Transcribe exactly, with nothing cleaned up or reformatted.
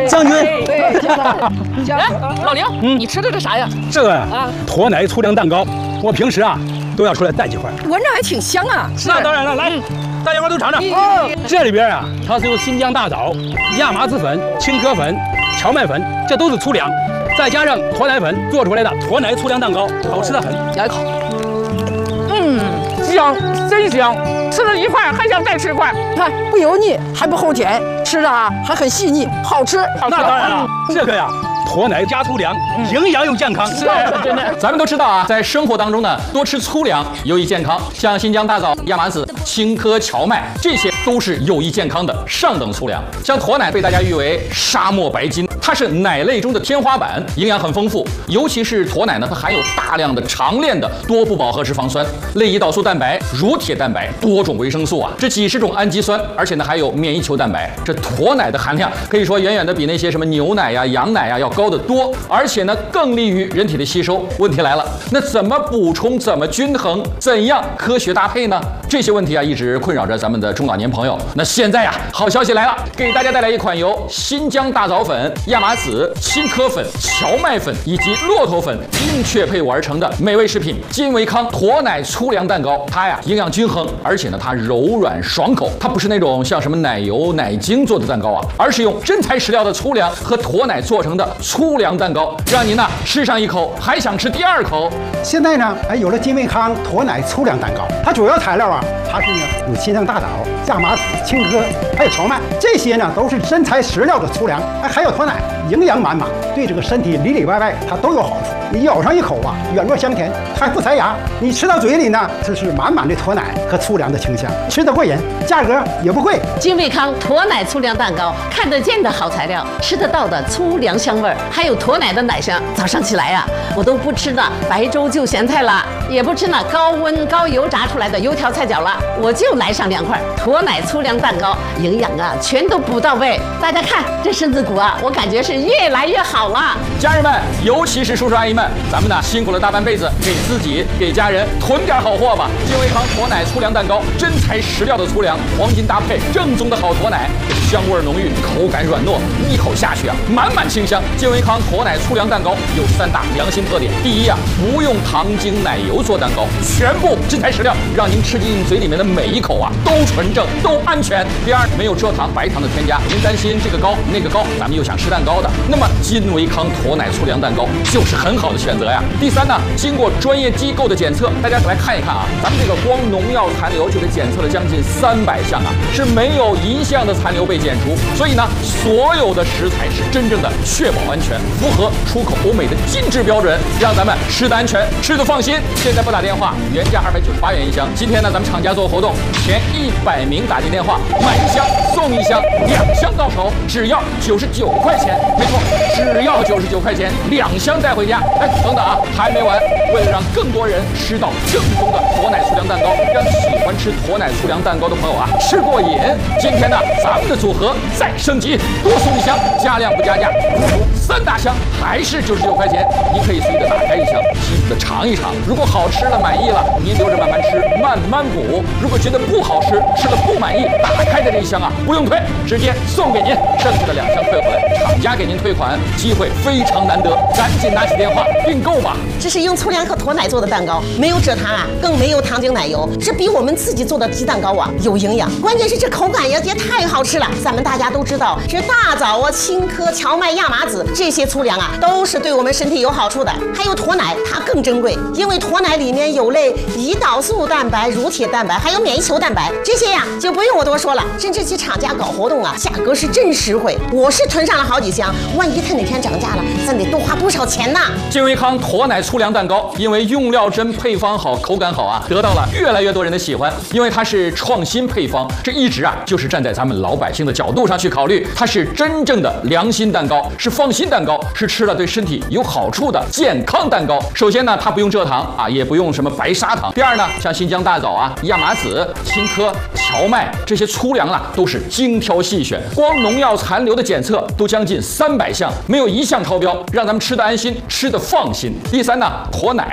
将军， 对，将哎，老林， 嗯你吃的这啥呀？ 这个呀啊， 驼奶粗粮蛋糕，我平时啊都要出来带几块。 闻着还挺香啊。 那当然了，来，大家伙都尝尝。 哦， 这里边啊，它是用新疆大枣、亚麻籽粉、青稞粉、荞麦粉，这都是粗粮，再加上驼奶粉做出来的驼奶粗粮蛋糕，好吃的很。 咬一口，嗯，香，真香，吃了一块还想再吃一块。 你看不油腻，还不齁甜，吃的啊还很细腻，好吃。 那当然了，这个呀，驼奶加粗粮，营养又健康。 是真的。 咱们都知道啊，在生活当中呢，多吃粗粮有益健康，像新疆大枣、亚麻籽、青稞、荞麦，这些都是有益健康的上等粗粮。像驼奶被大家誉为沙漠白金，它是奶类中的天花板，营养很丰富。尤其是驼奶呢，它含有大量的长链的多不饱和脂肪酸、类胰岛素蛋白、乳铁蛋白、多种维生素啊，这几十种氨基酸，而且呢还有免疫球蛋白。这驼奶的含量可以说远远的比那些什么牛奶呀、羊奶呀要高得多，而且呢更利于人体的吸收。问题来了，那怎么补充？怎么均衡？怎样科学搭配呢？这些问题啊一直困扰着咱们的中老年朋友。那现在呀，好消息来了，给大家带来一款由新疆大枣粉、亚麻籽、青稞粉、荞麦粉以及骆驼粉精确配伍而成的美味食品金维康驼奶粗粮蛋糕。它呀营养均衡，而且呢它柔软爽口，它不是那种像什么奶油、奶精做的蛋糕啊，而是用真材实料的粗粮和驼奶做成的粗粮蛋糕，让您呢吃上一口还想吃第二口。 现在呢，哎，有了金维康驼奶粗粮蛋糕，它主要材料啊，它是呢有新疆大枣、亚麻籽、青稞，还有荞麦，这些呢都是真材实料的粗粮，哎，还有驼奶，营养满满，对这个身体里里外外它都有好处。你咬上一口啊，软糯香甜，还不塞牙。你吃到嘴里呢，这是满满的驼奶和粗粮的清香，吃得过瘾，价格也不贵。 金维康驼奶粗粮蛋糕，看得见的好材料，吃得到的粗粮香味儿，还有驼奶的奶香。早上起来呀、啊，我都不吃那白粥就咸菜了，也不吃那高温高油炸出来的油条菜饺了，我就来上两块驼奶粗粮蛋糕，营养啊全都补到位。大家看这身子骨啊，我感觉是越来越好了。 家人们，尤其是叔叔阿姨们，咱们呢辛苦了大半辈子，给自己给家人囤点好货吧。金维康驼奶粗粮蛋糕，真材实料的粗粮，黄金搭配，正宗的好驼奶，香味浓郁，口感软糯，一口下去啊，满满清香。金维康驼奶粗粮蛋糕有三大良心特点：第一啊，不用糖精奶油做蛋糕，全部真材实料，让您吃进嘴里面的每一口啊都纯正，都安全。第二，没有蔗糖、白糖的添加，您担心这个高那个高，咱们又想吃蛋糕的，那么金维康驼奶粗粮蛋糕就是很好的选择呀。第三呢，经过专业机构的检测，大家来看一看啊，咱们这个光农药残留就得检测了将近三百项啊，是没有一项的残留被检出，所以呢，所有的食材是真正的确保安全，符合出口欧美的精致标准，让咱们吃得安全，吃得放心。现在拨打电话，原价二百九十八元一箱，今天呢，咱们厂家做活动，前一百名打进电话买一箱送一箱，两箱到手只要九十九块钱，没错，只要九十九块钱，两箱带回家。哎，等等啊，还没完，为了让更多人吃到正宗的驼奶粗粮蛋糕，让喜欢吃驼奶粗粮蛋糕的朋友啊吃过瘾，今天呢，咱们的组合再升级，多送一箱，加量不加价，不足三大箱还是九十九块钱，你可以随意的打开一箱，细细的尝一尝，如果好吃了满意了，您留着慢慢吃，慢慢补；如果觉得不好吃，吃了不满意，打开的这一箱啊不用退，直接送给您，剩下的两箱退回来，厂家给您退款，机会非常难得，赶紧拿起电话订购吧。 这是用粗粮和驼奶做的蛋糕，没有蔗糖啊，更没有糖精奶油，这比我们自己做的鸡蛋糕啊有营养，关键是这口感也也太好吃了。咱们大家都知道，这大枣啊、青稞、荞麦、亚麻籽这些粗粮啊，都是对我们身体有好处的。还有驼奶，它更珍贵，因为驼奶里面有类胰岛素蛋白、乳铁蛋白，还有免疫球蛋白，这些呀就不用我多说了。甚至其厂家搞活动啊，价格是真实惠，我是囤上了好几箱，万一它哪天涨价了，咱得多花不少钱呢。 金维康驼奶粗粮蛋糕，因为用料真、配方好、口感好啊，得到了越来越多人的喜欢。因为它是创新配方，这一直啊就是站在咱们老百姓的角度上去考虑，它是真正的良心蛋糕，是放心蛋糕，是吃了对身体有好处的健康蛋糕。首先呢，它不用蔗糖啊，也不用什么白砂糖。第二呢，像新疆大枣啊、亚麻籽、青稞、荞麦这些粗粮啊，都是精挑细选，光农药残留的检测都将近三百项，没有一项超标，让咱们吃得安心，吃得放心。第三呢，驼奶